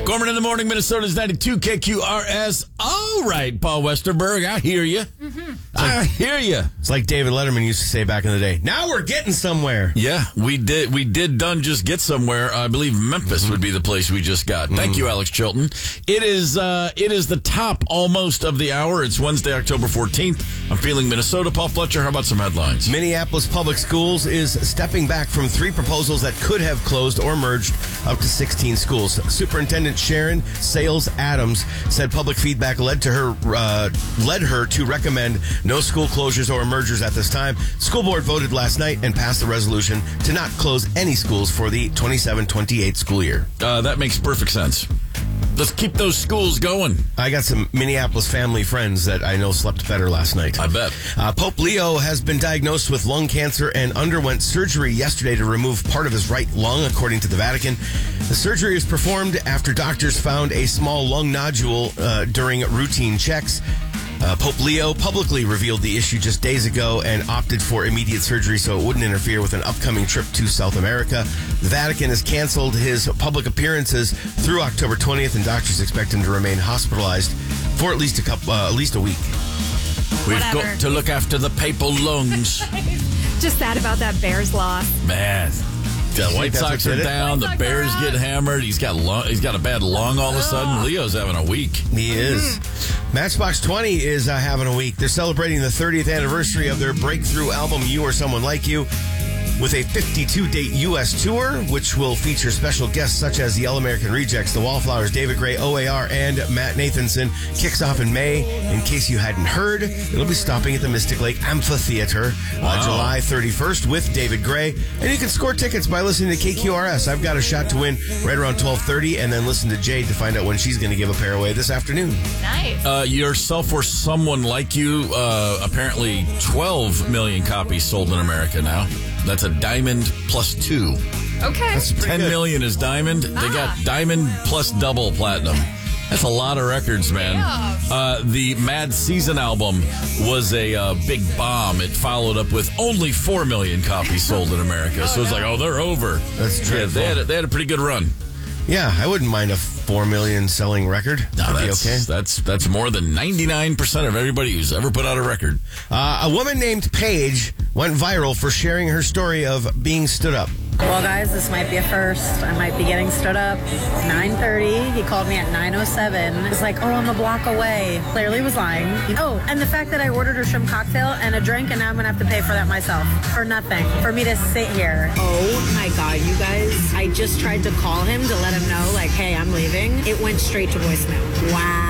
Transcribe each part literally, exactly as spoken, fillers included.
Gorman in the morning, Minnesota's ninety-two K Q R S. All right, Paul Westerberg, I hear you. Mm-hmm. I hear you. It's like David Letterman used to say back in the day. Now we're getting somewhere. Yeah, we did. We did done just get somewhere. I believe Memphis mm-hmm. would be the place we just got. Mm-hmm. Thank you, Alex Chilton. It is. Uh, it is the top almost of the hour. It's Wednesday, October fourteenth. I'm feeling Minnesota. Paul Fletcher, how about some headlines? Minneapolis Public Schools is stepping back from three proposals that could have closed or merged up to sixteen schools. Superintendent Sharon Sales Adams said public feedback led to her uh, led her to recommend no school closures or mergers at this time. School board voted last night and passed the resolution to not close any schools for the twenty-seven twenty-eight school year. Uh, that makes perfect sense. Let's keep those schools going. I got some Minneapolis family friends that I know slept better last night. I bet. Uh, Pope Leo has been diagnosed with lung cancer and underwent surgery yesterday to remove part of his right lung, according to the Vatican. The surgery was performed after doctors found a small lung nodule uh, during routine checks. Uh, Pope Leo publicly revealed the issue just days ago and opted for immediate surgery so it wouldn't interfere with an upcoming trip to South America. The Vatican has canceled his public appearances through October twentieth, and doctors expect him to remain hospitalized for at least a couple, uh, at least a week. We've Whatever. got to look after the papal lungs. Just sad about that Bears loss. Man. The White Sox are down. The Bears get hammered. He's got lung, he's got a bad lung all of a sudden. Leo's having a week. He is. Matchbox twenty is uh, having a week. They're celebrating the thirtieth anniversary of their breakthrough album, You or Someone Like You, with a fifty-two date U S tour, which will feature special guests such as the All American Rejects, the Wallflowers, David Gray, O A R, and Matt Nathanson. Kicks off in May. In case you hadn't heard, it'll be stopping at the Mystic Lake Amphitheater Wow. uh, July thirty-first with David Gray. And you can score tickets by listening to K Q R S. I've got a shot to win right around twelve thirty, and then listen to Jade to find out when she's going to give a pair away this afternoon. Nice. Uh, yourself or someone like you, uh, apparently twelve million copies sold in America now. That's a diamond plus two. Okay. That's pretty ten good. million is diamond. They got diamond plus double platinum. That's a lot of records, man. Yeah. Uh, the Mad Season album was a uh, big bomb. It followed up with only four million copies sold in America. Oh, so it's no. like, oh, they're over. That's Yeah, dreadful. they had, a, they had a pretty good run. Yeah, I wouldn't mind a four million selling record. No, That'd be that's, okay. that's that's more than ninety-nine percent of everybody who's ever put out a record. Uh, a woman named Paige went viral for sharing her story of being stood up. Well, guys, this might be a first. I might be getting stood up. It's nine thirty. He called me at nine oh seven. It's like, oh, I'm a block away. Clearly was lying. Oh, and the fact that I ordered a shrimp cocktail and a drink, and now I'm going to have to pay for that myself. For nothing. For me to sit here. Oh my God, you guys. I just tried to call him to let him know, like, hey, I'm leaving. It went straight to voicemail.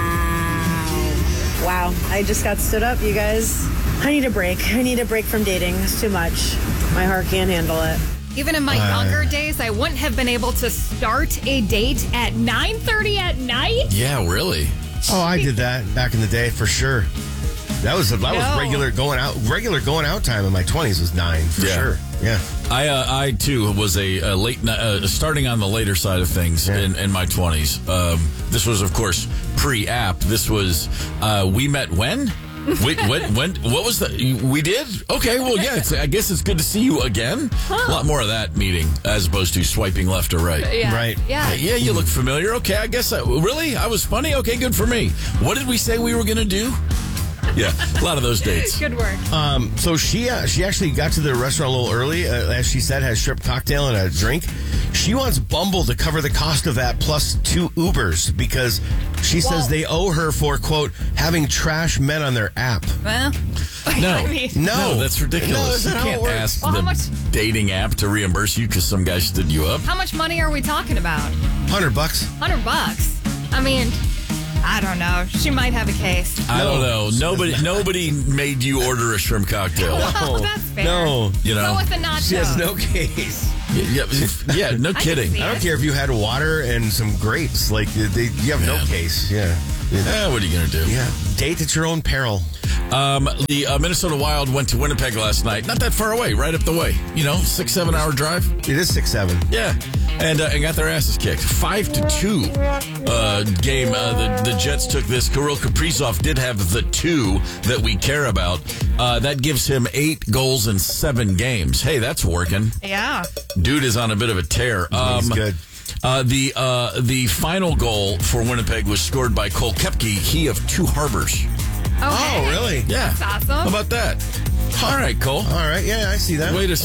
Wow. Wow. I just got stood up, you guys. I need a break. I need a break from dating. It's too much. My heart can't handle it. Even in my Uh, younger days, I wouldn't have been able to start a date at nine thirty at night. Yeah, really. Oh, I did that back in the day for sure. That was that was No. regular going out. Regular going out time in my twenties was nine for Yeah. sure. Yeah. I uh, I too was a, a late ni- uh, starting on the later side of things Yeah. in, in my twenties. Um, this was, of course, pre-app. This was uh, we met when. Wait, when, when, what was that? We did? Okay, well, yeah, it's, I guess it's good to see you again. A lot more of that meeting as opposed to swiping left or right. Yeah. Right. Yeah. Yeah, you look familiar. Okay, I guess I, really? I was funny? Okay, good for me. What did we say we were going to do? Yeah, a lot of those dates. Good work. Um, so she uh, she actually got to the restaurant a little early. Uh, as she said, had a shrimp cocktail and a drink. She wants Bumble to cover the cost of that plus two Ubers because she says Well- they owe her for, quote, having trash men on their app. Well, No, I mean, No. no, that's ridiculous. No, that's you not how it can't works. ask Well, how the much- dating app to reimburse you because some guy stood you up. how much money are we talking about? Hundred bucks. Hundred bucks. I mean, I don't know. She might have a case. I don't No. know. Nobody, nobody made you order a shrimp cocktail. Oh, that's fair. No. You know, Go with the nacho. She has no case. yeah, yeah, no can kidding. see I don't it. care if you had water and some grapes. Like, they, you have no Yeah. case. Yeah. Eh, what are you gonna do? Yeah. Date at your own peril. Um, the uh, Minnesota Wild went to Winnipeg last night. Not that far away, right up the way. You know, six, seven hour drive. It is six seven. Yeah, and uh, and got their asses kicked. Five to two uh, game. Uh, the the Jets took this. Kirill Kaprizov did have the two that we care about. Uh, that gives him eight goals in seven games. Hey, that's working. Yeah. Dude is on a bit of a tear. Um, He's good. Uh, the uh, the final goal for Winnipeg was scored by Cole Koepke, he of Two Harbors. Okay. Oh, really? Yeah. That's awesome. How about that? All right, Cole. All right. Yeah, I see that. Way to